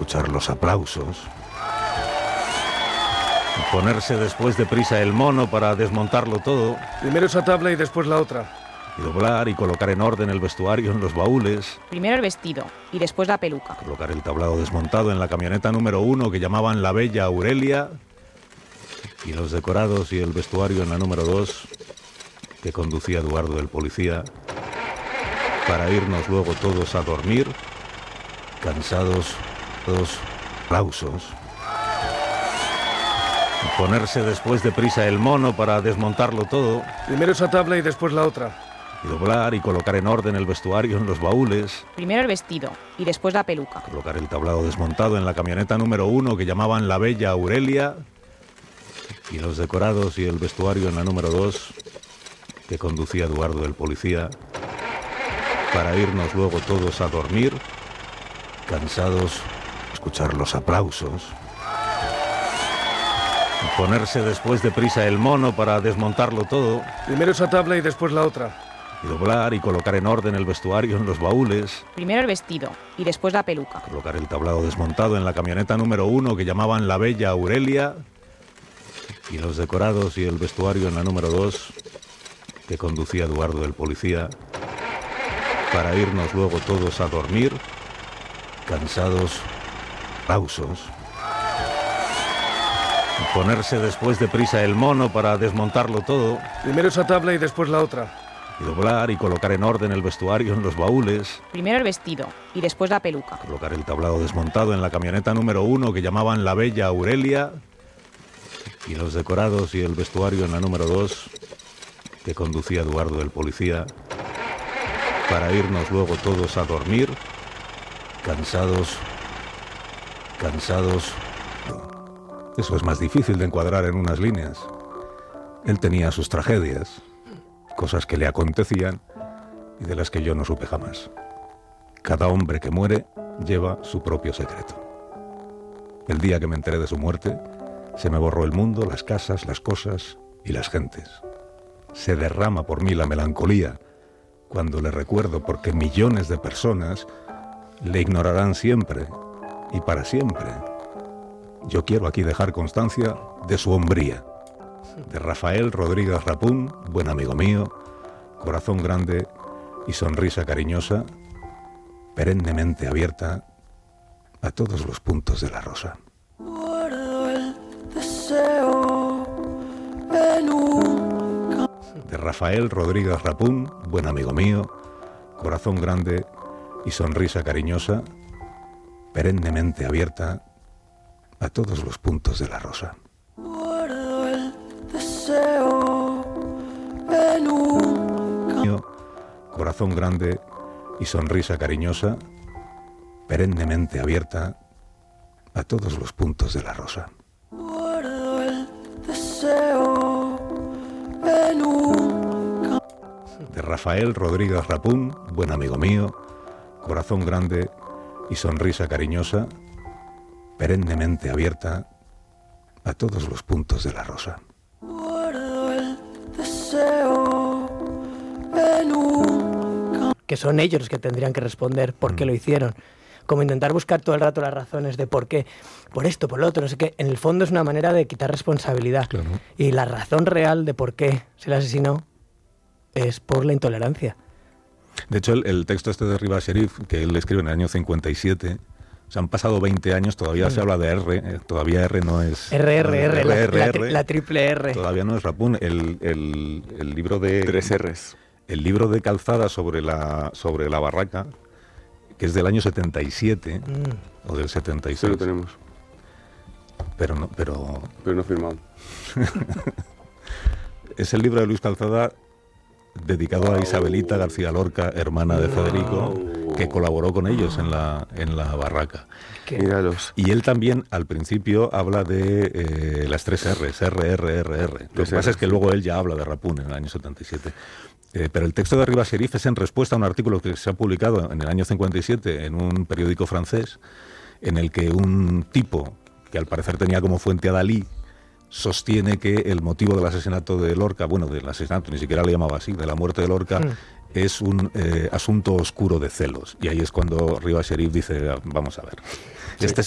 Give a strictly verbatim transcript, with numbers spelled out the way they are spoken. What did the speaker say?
escuchar los aplausos, ponerse después de prisa el mono para desmontarlo todo. Primero esa tabla y después la otra. Y doblar y colocar en orden el vestuario en los baúles. Primero el vestido y después la peluca. Colocar el tablado desmontado en la camioneta número uno que llamaban la Bella Aurelia. Y los decorados y el vestuario en la número dos que conducía Eduardo el policía. Para irnos luego todos a dormir, cansados, todos aplausos. Ponerse después de prisa el mono para desmontarlo todo. Primero esa tabla y después la otra. Y doblar y colocar en orden el vestuario en los baúles. Primero el vestido y después la peluca. Colocar el tablado desmontado en la camioneta número uno que llamaban la Bella Aurelia. Y los decorados y el vestuario en la número dos que conducía Eduardo el policía. Para irnos luego todos a dormir, cansados, escuchar los aplausos. Ponerse después de prisa el mono para desmontarlo todo. Primero esa tabla y después la otra. Y doblar y colocar en orden el vestuario en los baúles. Primero el vestido y después la peluca. Colocar el tablado desmontado en la camioneta número uno que llamaban la Bella Aurelia. Y los decorados y el vestuario en la número dos que conducía Eduardo el policía. Para irnos luego todos a dormir, cansados, aplausos. Ponerse después de prisa el mono para desmontarlo todo. Primero esa tabla y después la otra. Y doblar y colocar en orden el vestuario en los baúles. Primero el vestido y después la peluca. Colocar el tablado desmontado en la camioneta número uno que llamaban la Bella Aurelia. Y los decorados y el vestuario en la número dos que conducía Eduardo el policía. Para irnos luego todos a dormir, cansados, cansados. Eso es más difícil de encuadrar en unas líneas. Él tenía sus tragedias, cosas que le acontecían y de las que yo no supe jamás. Cada hombre que muere lleva su propio secreto. El día que me enteré de su muerte, se me borró el mundo, las casas, las cosas y las gentes. Se derrama por mí la melancolía cuando le recuerdo, porque millones de personas le ignorarán siempre y para siempre. Yo quiero aquí dejar constancia de su hombría. De Rafael Rodríguez Rapún, buen amigo mío, corazón grande y sonrisa cariñosa, perennemente abierta a todos los puntos de la rosa. Guardo el deseo en un... De Rafael Rodríguez Rapún, buen amigo mío, corazón grande y sonrisa cariñosa, perennemente abierta a todos los puntos de la rosa. Guardo el deseo en un... Corazón grande y sonrisa cariñosa, perennemente abierta a todos los puntos de la rosa. Guardo el deseo en un... De Rafael Rodríguez Rapún, buen amigo mío, corazón grande y sonrisa cariñosa, perennemente abierta a todos los puntos de la rosa. Guardo el deseo en un... Que son ellos los que tendrían que responder por qué lo hicieron. Como intentar buscar todo el rato las razones de por qué, por esto, por lo otro, no sé qué. En el fondo es una manera de quitar responsabilidad. Claro. Y la razón real de por qué se le asesinó es por la intolerancia. De hecho, el, el texto este de Rivas Sherif, que él escribe en el año cincuenta y siete, se han pasado veinte años, todavía mm. se habla de R, eh, todavía R no es... R R R, no, la, R, la, R, tri, la triple R. Todavía no es Rapún. El, el, el libro de... Tres R's. El libro de Calzada sobre la, sobre la barraca, que es del año setenta y siete, mm. o del setenta y seis. Sí, lo tenemos. Pero no, pero... Pero no firmado. Es el libro de Luis Calzada dedicado a Isabelita García Lorca, hermana de Federico, wow. que colaboró con ellos en la, en la barraca. Míralos. Y él también, al principio, habla de eh, las tres R's, R, R, R, R. Lo que pasa es que luego él ya habla de Rapún en el año setenta y siete. Eh, pero el texto de Rivas Sherif es en respuesta a un artículo que se ha publicado en el año cincuenta y siete en un periódico francés, en el que un tipo, que al parecer tenía como fuente a Dalí, sostiene que el motivo del asesinato de Lorca, bueno, del asesinato, ni siquiera le llamaba así, de la muerte de Lorca, mm. es un eh, asunto oscuro de celos. Y ahí es cuando Rivas Sherif dice, vamos a ver, sí. este